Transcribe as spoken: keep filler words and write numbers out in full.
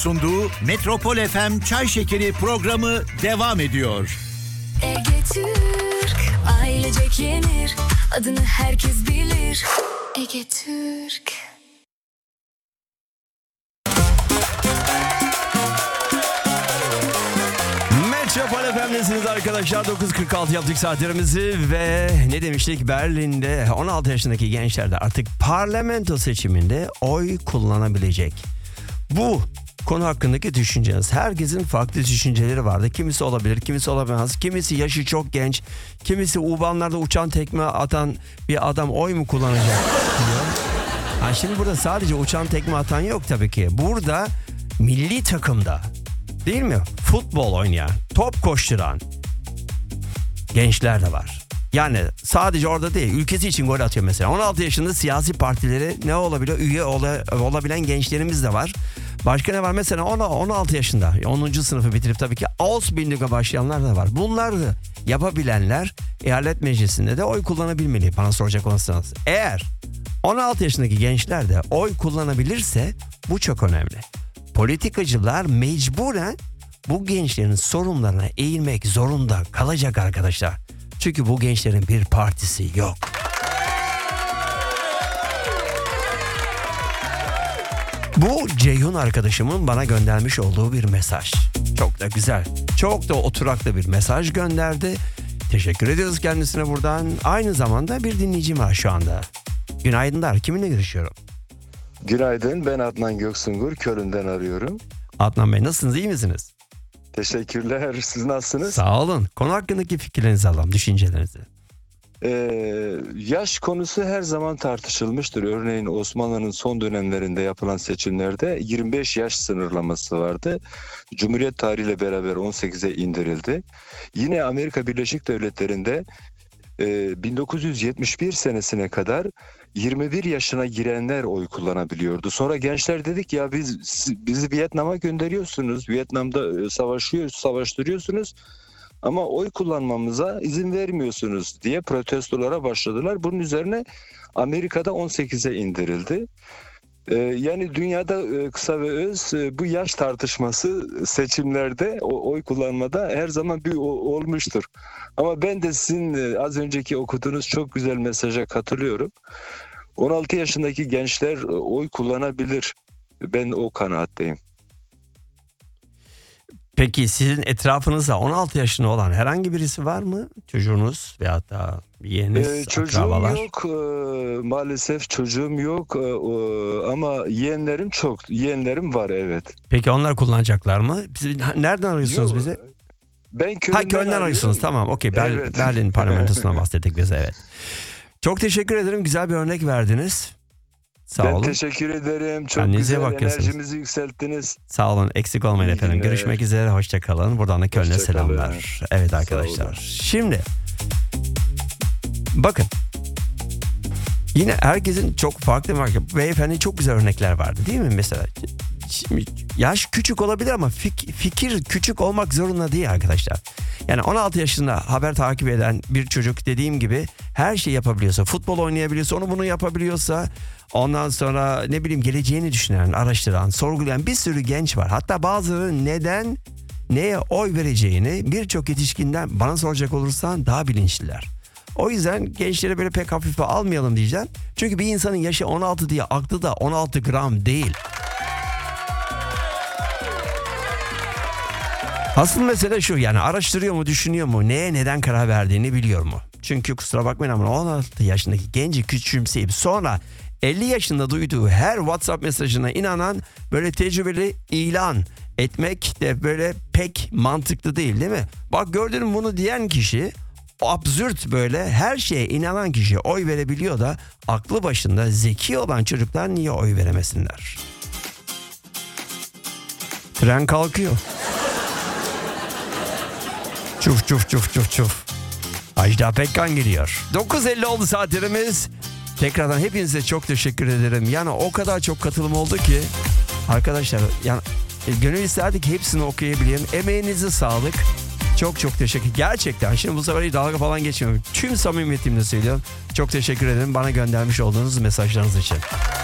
Sunduğu Metropol F M Çay Şekeri programı devam ediyor. Ege Türk, ailecek yenir, adını herkes bilir. Ege Türk. Metropol F M'desiniz arkadaşlar. dokuz kırk altı yaptık saatlerimizi ve ne demiştik? Berlin'de on altı yaşındaki gençler de artık parlamento seçiminde oy kullanabilecek. Bu konu hakkındaki düşünceniz. Herkesin farklı düşünceleri vardı. Kimisi olabilir, kimisi olamaz. Kimisi yaşı çok genç, kimisi U-Bahn'larda uçan tekme atan bir adam oy mu kullanacak diyor. Ha şimdi burada sadece uçan tekme atan yok tabii ki. Burada milli takımda, değil mi? Futbol oynayan, top koşturan gençler de var. Yani sadece orada değil, ülkesi için gol atıyor mesela. on altı yaşında siyasi partilere ne olabiliyor? Üye ola, olabilen gençlerimiz de var. Başka ne var? Mesela on altı yaşında, onuncu sınıfı bitirip tabii ki Ausbildung'a başlayanlar da var. Bunları yapabilenler eyalet meclisinde de oy kullanabilmeli bana soracak olursanız. Eğer on altı yaşındaki gençler de oy kullanabilirse bu çok önemli. Politikacılar mecburen bu gençlerin sorunlarına eğilmek zorunda kalacak arkadaşlar. Çünkü bu gençlerin bir partisi yok. Bu Ceyhun arkadaşımın bana göndermiş olduğu bir mesaj. Çok da güzel, çok da oturaklı bir mesaj gönderdi. Teşekkür ediyoruz kendisine buradan. Aynı zamanda bir dinleyicim var şu anda. Günaydınlar, kiminle görüşüyorum? Günaydın, ben Adnan Göksungur, Köln'den arıyorum. Adnan Bey, nasılsınız, iyi misiniz? Teşekkürler, siz nasılsınız? Sağ olun. Konu hakkındaki fikirlerinizi alalım, düşüncelerinizi. Ee, yaş konusu her zaman tartışılmıştır. Örneğin Osmanlı'nın son dönemlerinde yapılan seçimlerde yirmi beş yaş sınırlaması vardı. Cumhuriyet tarihiyle beraber on sekize indirildi. Yine Amerika Birleşik Devletleri'nde e, bin dokuz yüz yetmiş bir senesine kadar yirmi bir yaşına girenler oy kullanabiliyordu. Sonra gençler dedik ya biz bizi Vietnam'a gönderiyorsunuz. Vietnam'da savaşıyoruz, savaştırıyorsunuz. Ama oy kullanmamıza izin vermiyorsunuz diye protestolara başladılar. Bunun üzerine Amerika'da on sekize indirildi. Ee, yani dünyada e, kısa ve öz e, bu yaş tartışması seçimlerde, o, oy kullanmada her zaman bir o, olmuştur. Ama ben de sizin e, az önceki okuduğunuz çok güzel mesaja katılıyorum. on altı yaşındaki gençler e, oy kullanabilir. Ben o kanaatteyim. Peki sizin etrafınızda on altı yaşında olan herhangi birisi var mı? Çocuğunuz veyahut da yeğeniz, ee, çocuğum akrabalar? yok. Ee, maalesef çocuğum yok. Ee, ama yeğenlerim çok. Yeğenlerim var, evet. Peki onlar kullanacaklar mı? Siz nereden arıyorsunuz Yok, bizi? Ben Köln'den Ha Köln'den arıyorsunuz, tamam, okey. Ber- Evet. Berlin parlamentosuna bahsettik biz, evet. Çok teşekkür ederim, güzel bir örnek verdiniz. Sağ ben olun. teşekkür ederim. Çok Kendinize güzel bakıyorsunuz. enerjimizi yükselttiniz. Sağ olun, eksik olmayın İyi efendim. günler. Görüşmek üzere, hoşça kalın. Buradan da Köln'e Hoşça kalın. selamlar. Evet Sağ arkadaşlar. olun. Şimdi bakın. Yine herkesin çok farklı farklı. Beyefendi çok güzel örnekler vardı değil mi mesela? Şimdi yaş küçük olabilir ama fik- fikir küçük olmak zorunda değil arkadaşlar. Yani on altı yaşında haber takip eden bir çocuk dediğim gibi her şey yapabiliyorsa, futbol oynayabiliyorsa, onu bunu yapabiliyorsa, ondan sonra ne bileyim geleceğini düşünen, araştıran, sorgulayan bir sürü genç var. Hatta bazıları neden, neye oy vereceğini birçok yetişkinden bana soracak olursan daha bilinçliler. O yüzden gençleri böyle pek hafife almayalım diyeceğim. Çünkü bir insanın yaşı on altı diye aklı da on altı gram değil. Asıl mesele şu, yani araştırıyor mu, düşünüyor mu, neye neden karar verdiğini biliyor mu? Çünkü kusura bakmayın ama on altı yaşındaki genci küçümseyip sonra elli yaşında duyduğu her WhatsApp mesajına inanan böyle tecrübeli ilan etmek de böyle pek mantıklı değil, değil mi? Bak gördün mü, bunu diyen kişi absürt, böyle her şeye inanan kişi oy verebiliyor da aklı başında zeki olan çocuklar niye oy veremesinler? Tren kalkıyor. Çuf çuf çuf çuf çuf. Ajda Pekkan geliyor. dokuz elli oldu saatlerimiz. Tekrardan hepinize çok teşekkür ederim. Yani o kadar çok katılım oldu ki arkadaşlar, yani e, gönül isterdik hepsini okuyabileyim. Emeğinize sağlık. Çok çok teşekkür. Gerçekten şimdi bu sefer dalga falan geçmiyorum. Tüm samimiyetimle söylüyorum. Çok teşekkür ederim bana göndermiş olduğunuz mesajlarınız için.